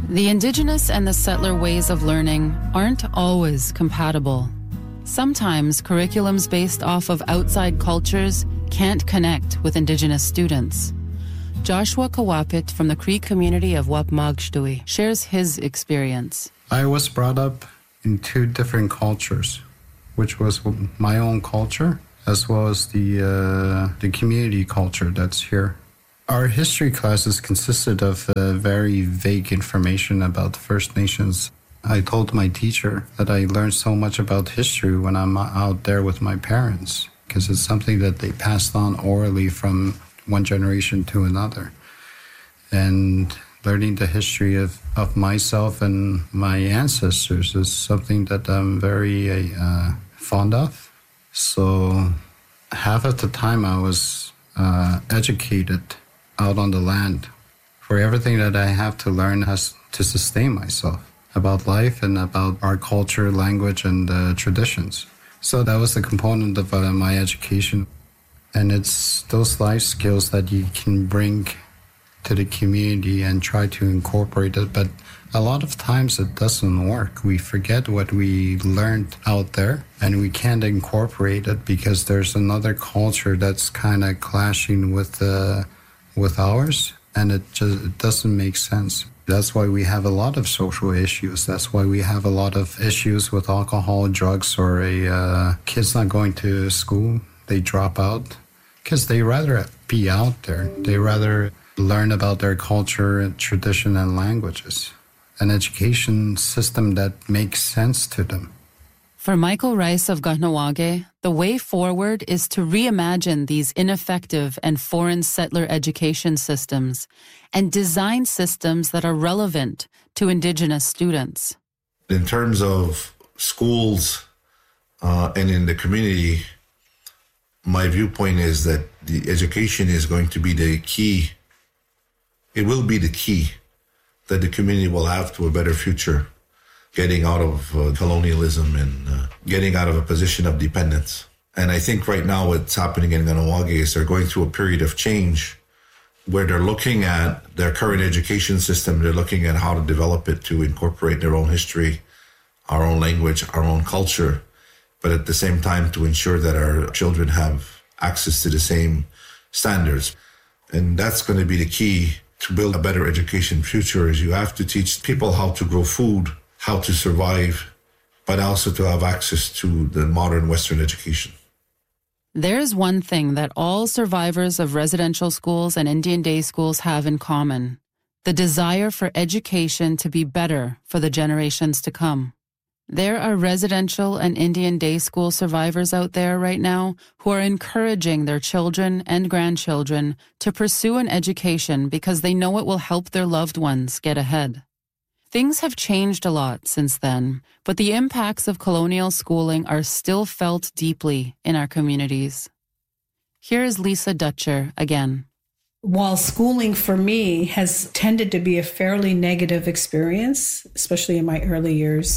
The Indigenous and the settler ways of learning aren't always compatible. Sometimes curriculums based off of outside cultures can't connect with Indigenous students. Joshua Kawapit from the Cree community of Wapmagshtui shares his experience. I was brought up in two different cultures, which was my own culture as well as the community culture that's here. Our history classes consisted of very vague information about First Nations. I told my teacher that I learned so much about history when I'm out there with my parents, because it's something that they passed on orally from one generation to another. And learning the history of myself and my ancestors is something that I'm very fond of. So half of the time I was educated out on the land. For everything that I have to learn has to sustain myself about life and about our culture, language, and traditions. So that was the component of my education. And it's those life skills that you can bring to the community and try to incorporate it. But a lot of times it doesn't work. We forget what we learned out there and we can't incorporate it because there's another culture that's kind of clashing with ours, and it doesn't make sense. That's why we have a lot of social issues. That's why we have a lot of issues with alcohol, drugs, or a kids not going to school. They drop out because they rather be out there. They rather learn about their culture, tradition, and languages. An education system that makes sense to them. For Michael Rice of Kahnawake, the way forward is to reimagine these ineffective and foreign settler education systems and design systems that are relevant to Indigenous students. In terms of schools and in the community, my viewpoint is that the education is going to be the key. It will be the key that the community will have to a better future, getting out of colonialism and getting out of a position of dependence. And I think right now what's happening in Kahnawake is they're going through a period of change where they're looking at their current education system, they're looking at how to develop it to incorporate their own history, our own language, our own culture, but at the same time to ensure that our children have access to the same standards. And that's going to be the key to build a better education future, is you have to teach people how to grow food, how to survive, but also to have access to the modern Western education. There's one thing that all survivors of residential schools and Indian day schools have in common: the desire for education to be better for the generations to come. There are residential and Indian day school survivors out there right now who are encouraging their children and grandchildren to pursue an education because they know it will help their loved ones get ahead. Things have changed a lot since then, but the impacts of colonial schooling are still felt deeply in our communities. Here is Lisa Dutcher again. While schooling for me has tended to be a fairly negative experience, especially in my early years,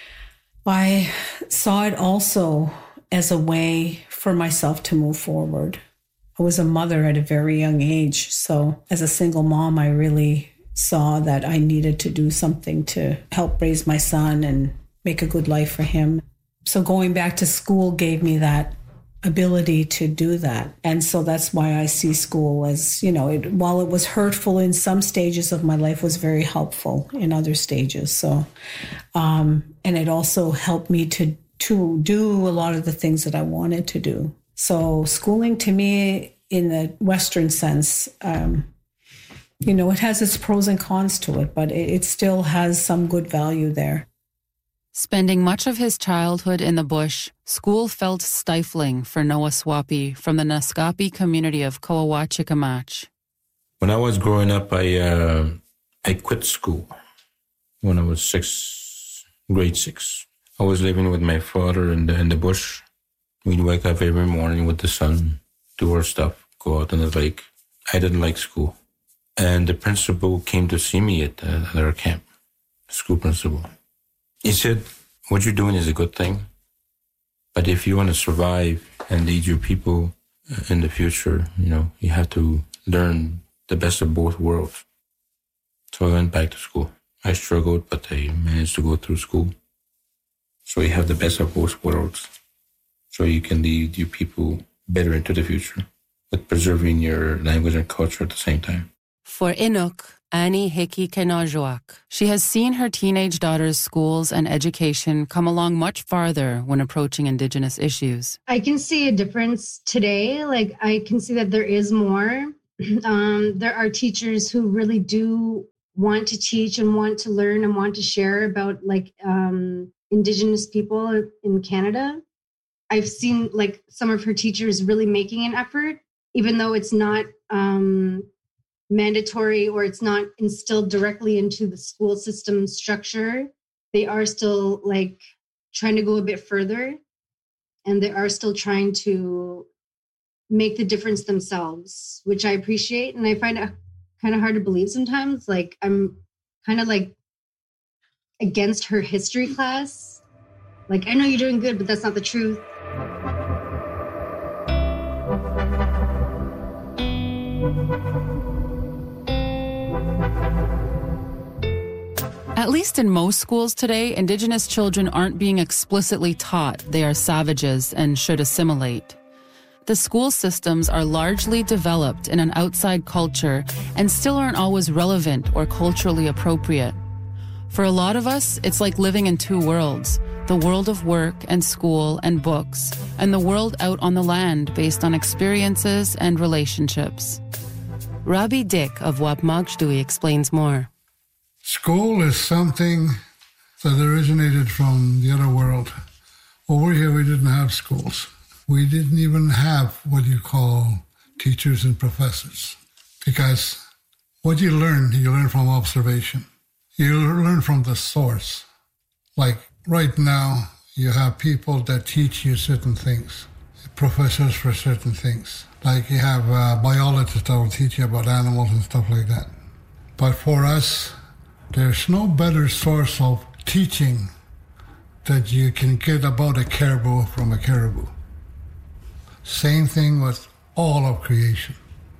I saw it also as a way for myself to move forward. I was a mother at a very young age, so as a single mom, I really saw that I needed to do something to help raise my son and make a good life for him. So going back to school gave me that ability to do that. And so that's why I see school as, while it was hurtful in some stages of my life, was very helpful in other stages. So, and it also helped me to do a lot of the things that I wanted to do. So schooling to me in the Western sense, it has its pros and cons to it, but it still has some good value there. Spending much of his childhood in the bush, school felt stifling for Noah Swapi from the Naskapi community of Coahuachicamach. When I was growing up, I quit school when I was grade 6. I was living with my father in the bush. We'd wake up every morning with the sun, do our stuff, go out on the lake. I didn't like school. And the principal came to see me at our camp, the school principal. He said, what you're doing is a good thing, but if you want to survive and lead your people in the future, you have to learn the best of both worlds. So I went back to school. I struggled, but I managed to go through school. So you have the best of both worlds. So you can lead your people better into the future, but preserving your language and culture at the same time. For Inuk, Annie Hickey Kenajuak, she has seen her teenage daughter's schools and education come along much farther when approaching Indigenous issues. I can see a difference today. Like, I can see that there is more. There are teachers who really do want to teach and want to learn and want to share about like Indigenous people in Canada. I've seen like some of her teachers really making an effort, even though it's not mandatory or it's not instilled directly into the school system structure. They are still like trying to go a bit further, and they are still trying to make the difference themselves, which I appreciate. And I find it kind of hard to believe sometimes. Like, I'm kind of like against her history class. Like, I know you're doing good, but that's not the truth. At least in most schools today, Indigenous children aren't being explicitly taught they are savages and should assimilate. The school systems are largely developed in an outside culture and still aren't always relevant or culturally appropriate. For a lot of us, it's like living in two worlds, the world of work and school and books, and the world out on the land based on experiences and relationships. Robbie Dick of Wapmagshtui explains more. School is something that originated from the other world. Over here, we didn't have schools. We didn't even have what you call teachers and professors, because what you learn from observation. You learn from the source. Like right now, you have people that teach you certain things, professors for certain things. Like you have biologists that will teach you about animals and stuff like that. But for us, there's no better source of teaching that you can get about a caribou from a caribou. Same thing with all of creation.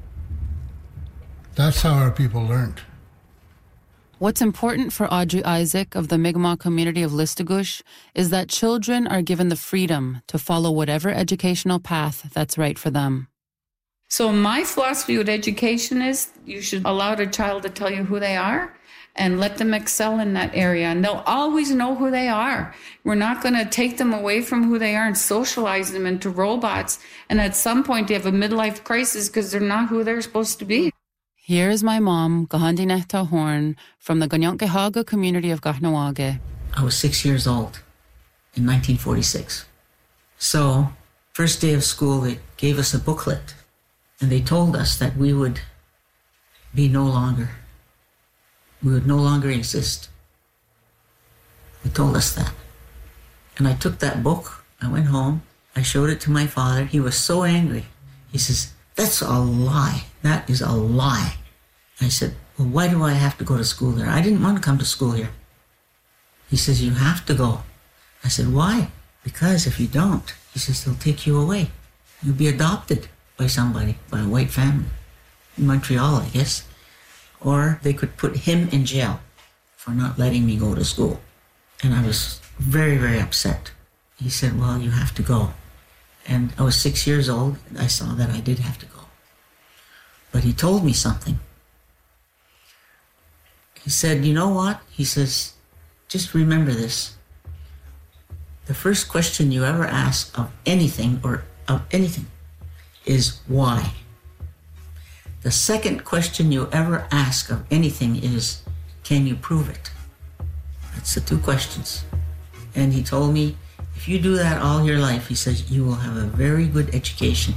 That's how our people learned. What's important for Audrey Isaac of the Mi'kmaq community of Listugush is that children are given the freedom to follow whatever educational path that's right for them. So my philosophy with education is you should allow the child to tell you who they are and let them excel in that area. And they'll always know who they are. We're not going to take them away from who they are and socialize them into robots. And at some point they have a midlife crisis because they're not who they're supposed to be. Here's my mom, Gahandinehta Horn, from the Ganyonkehaga community of Kahnawake. I was 6 years old in 1946. So, first day of school, they gave us a booklet. And they told us that we would no longer exist. They told us that. And I took that book, I went home, I showed it to my father. He was so angry. He says, "That's a lie. That is a lie." I said, "Well, why do I have to go to school there? I didn't want to come to school here." He says, "You have to go." I said, "Why?" "Because if you don't," he says, "they'll take you away. You'll be adopted by somebody, by a white family, in Montreal, I guess. Or they could put him in jail for not letting me go to school." And I was very, very upset. He said, "Well, you have to go." And I was 6 years old, and I saw that I did have to go. But he told me something. He said, "You know what?" He says, "Just remember this. The first question you ever ask of anything is why. The second question you ever ask of anything is, can you prove it?" That's the two questions. And he told me, if you do that all your life, he says, you will have a very good education.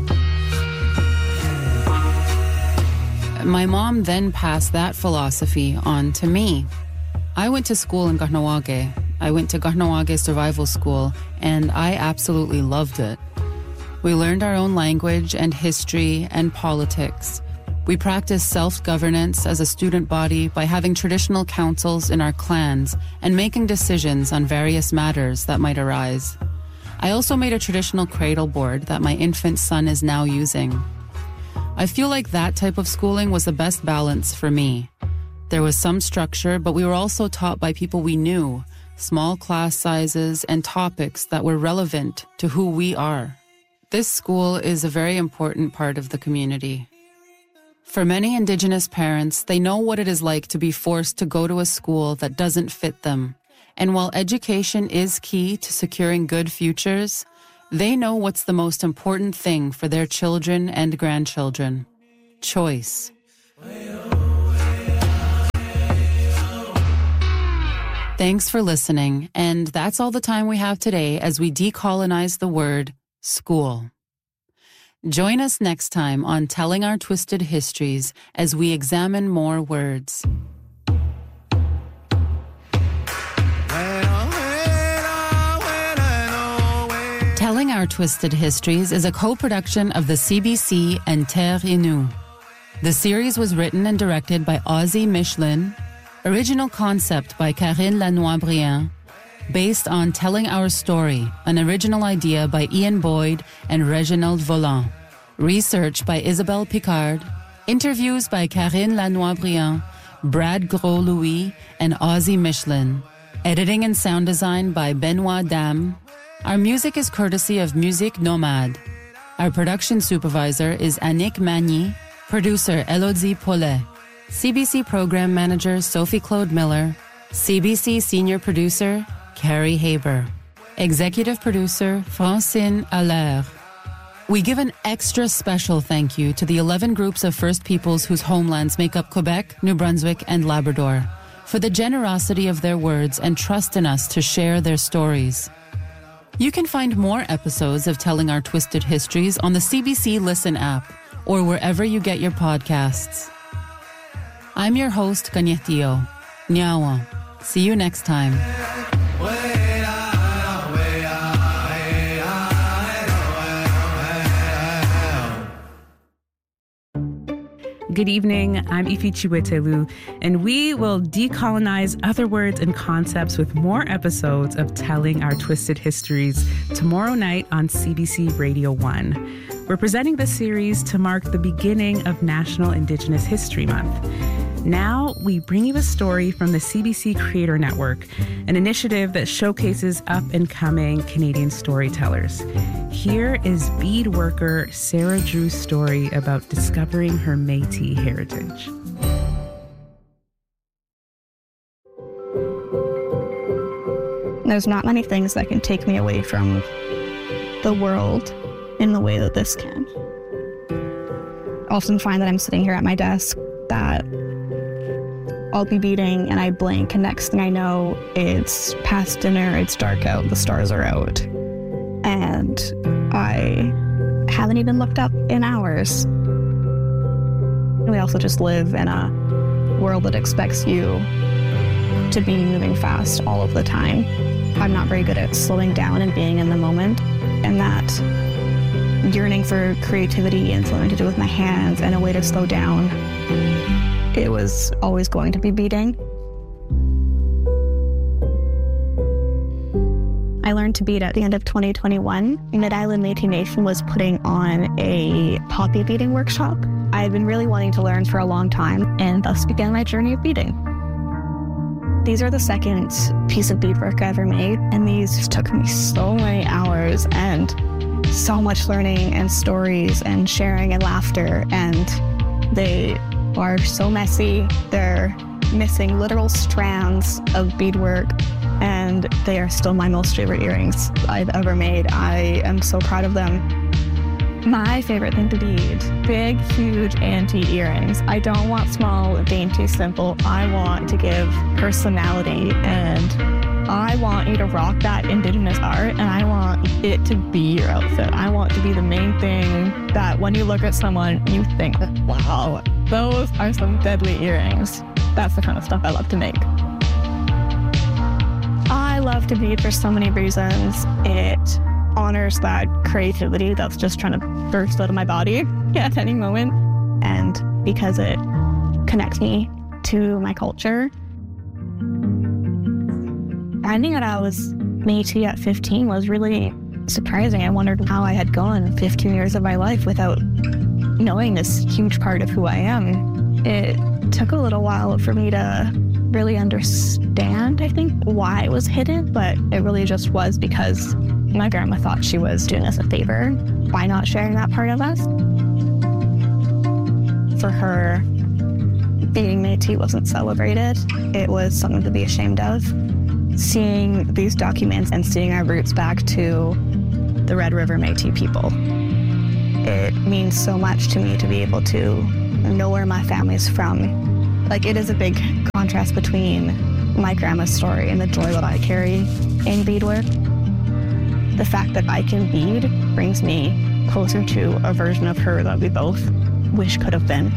My mom then passed that philosophy on to me. I went to school in Kahnawake. I went to Kahnawake Survival School, and I absolutely loved it. We learned our own language and history and politics. We practiced self-governance as a student body by having traditional councils in our clans and making decisions on various matters that might arise. I also made a traditional cradle board that my infant son is now using. I feel like that type of schooling was the best balance for me. There was some structure, but we were also taught by people we knew, small class sizes and topics that were relevant to who we are. This school is a very important part of the community. For many Indigenous parents, they know what it is like to be forced to go to a school that doesn't fit them. And while education is key to securing good futures, they know what's the most important thing for their children and grandchildren: choice. Thanks for listening, and that's all the time we have today as we decolonize the word school. Join us next time on Telling Our Twisted Histories as we examine more words. Telling Our Twisted Histories is a co-production of the CBC and Terre Innu. The series was written and directed by Ozzy Michelin, original concept by Karine Lanois-Briand, based on Telling Our Story, an original idea by Ian Boyd and Reginald Volant. Research by Isabelle Picard. Interviews by Karine Lanois-Briand, Brad Gros-Louis, and Ozzy Michelin. Editing and sound design by Benoit Dam. Our music is courtesy of Musique Nomade. Our production supervisor is Annick Magny. Producer Elodie Paulet. CBC Program Manager Sophie Claude Miller. CBC Senior Producer Carrie Haber. Executive Producer Francine Allaire. We give an extra special thank you to the 11 groups of First Peoples whose homelands make up Quebec, New Brunswick, and Labrador for the generosity of their words and trust in us to share their stories. You can find more episodes of Telling Our Twisted Histories on the CBC Listen app or wherever you get your podcasts. I'm your host, Kanyetio. Nyawa. See you next time. Good evening, I'm Ifi Chiwetelu, and we will decolonize other words and concepts with more episodes of Telling Our Twisted Histories tomorrow night on CBC Radio 1. We're presenting this series to mark the beginning of National Indigenous History Month. Now, we bring you a story from the CBC Creator Network, an initiative that showcases up-and-coming Canadian storytellers. Here is bead worker Sarah Drew's story about discovering her Métis heritage. There's not many things that can take me away from the world in the way that this can. I often find that I'm sitting here at my desk, that I'll be beading and I blink, and next thing I know, it's past dinner, it's dark out, the stars are out, and I haven't even looked up in hours. We also just live in a world that expects you to be moving fast all of the time. I'm not very good at slowing down and being in the moment, and that yearning for creativity and something to do with my hands and a way to slow down, it was always going to be beading. I learned to bead at the end of 2021. Mid-Island Métis Nation was putting on a poppy beading workshop. I had been really wanting to learn for a long time, and thus began my journey of beading. These are the second piece of beadwork I ever made, and these took me so many hours and so much learning and stories and sharing and laughter, and they are so messy. They're missing literal strands of beadwork, and they are still my most favorite earrings I've ever made. I am so proud of them. My favorite thing to bead, big, huge antique earrings. I don't want small, dainty, simple. I want to give personality, and I want you to rock that Indigenous art, and I want it to be your outfit. I want to be the main thing that when you look at someone, you think, wow, those are some deadly earrings. That's the kind of stuff I love to make. I love to bead for so many reasons. It honors that creativity that's just trying to burst out of my body at any moment, and because it connects me to my culture. Finding out I was Métis at 15 was really surprising. I wondered how I had gone 15 years of my life without knowing this huge part of who I am. It took a little while for me to really understand, I think, why it was hidden, but it really just was because my grandma thought she was doing us a favor by not sharing that part of us. For her, being Métis wasn't celebrated. It was something to be ashamed of. Seeing these documents and seeing our roots back to the Red River Métis people, it means so much to me to be able to know where my family's from. Like, it is a big contrast between my grandma's story and the joy that I carry in beadwork. The fact that I can bead brings me closer to a version of her that we both wish could have been.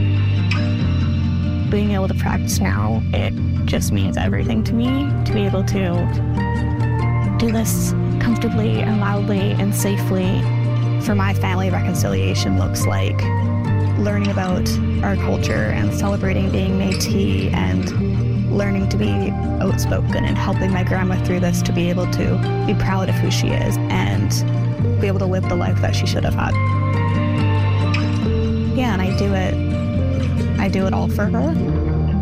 Being able to practice now, it just means everything to me, to be able to do this comfortably and loudly and safely. For my family, reconciliation looks like learning about our culture and celebrating being Métis and learning to be outspoken and helping my grandma through this to be able to be proud of who she is and be able to live the life that she should have had. Yeah, and I do it all for her.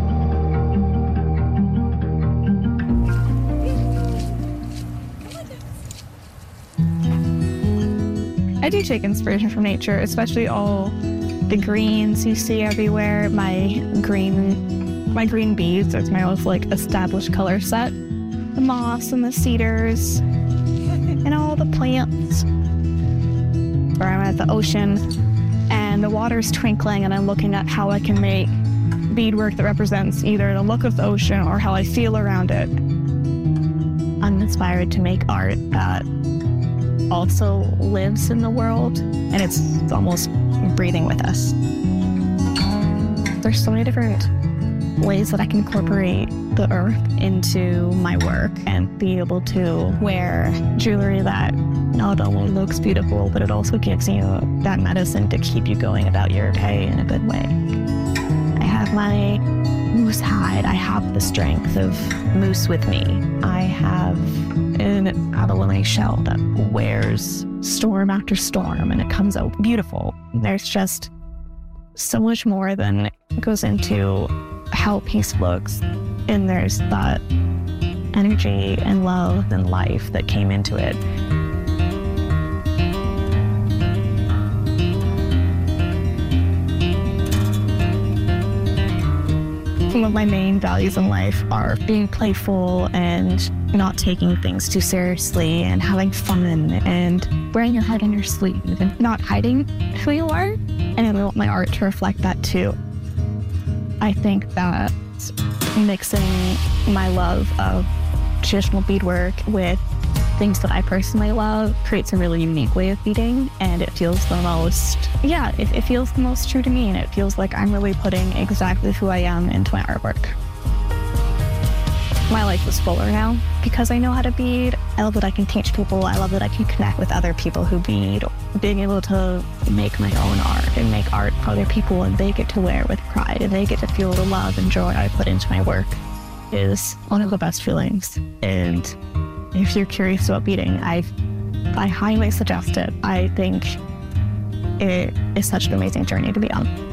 I do take inspiration from nature, especially all the greens you see everywhere. My green beads, that's my most like established color set. The moss and the cedars and all the plants. Where I'm at the ocean and the water's twinkling and I'm looking at how I can make beadwork that represents either the look of the ocean or how I feel around it. I'm inspired to make art that also lives in the world and it's almost breathing with us. There's so many different ways that I can incorporate the earth into my work and be able to wear jewelry that not only looks beautiful, but it also gives you that medicine to keep you going about your day in a good way. I have my moose hide. I have the strength of moose with me. I have an abalone shell that wears storm after storm and it comes out beautiful. There's just so much more than goes into how a piece looks, and there's that energy and love and life that came into it. Some of my main values in life are being playful and not taking things too seriously and having fun and wearing your heart on your sleeve and not hiding who you are. And I want my art to reflect that too. I think that mixing my love of traditional beadwork with things that I personally love creates a really unique way of beading, and it feels the most, it feels the most true to me, and it feels like I'm really putting exactly who I am into my artwork. My life is fuller now because I know how to bead. I love that I can teach people. I love that I can connect with other people who bead. Being able to make my own art and make art for other people, and they get to wear with pride and they get to feel the love and joy I put into my work is one of the best feelings. And if you're curious about beading, I highly suggest it. I think it is such an amazing journey to be on.